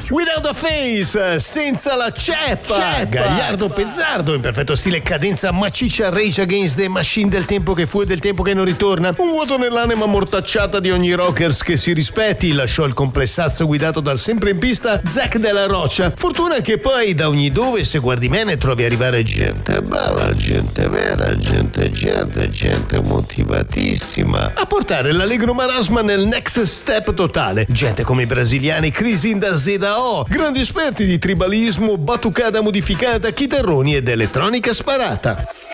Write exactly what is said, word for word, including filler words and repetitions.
Without a Face, senza la ceppa, ceppa. Gagliardo Pezzardo in perfetto stile cadenza macicia, Rage Against the Machine del tempo che fu e del tempo che non ritorna. Un vuoto nell'anima mortacciata di ogni rockers che si rispetti lasciò il complessazzo guidato dal sempre in pista Zac della Roccia. Fortuna che poi da ogni dove, se guardi bene, trovi arrivare gente bella, gente vera, gente, gente, gente motivatissima a portare l'allegro marasma nel next step totale. Gente come i brasiliani Crisin da Zeda O, grandi esperti di tribalismo, batucada modificata, chitarroni ed elettronica sparata.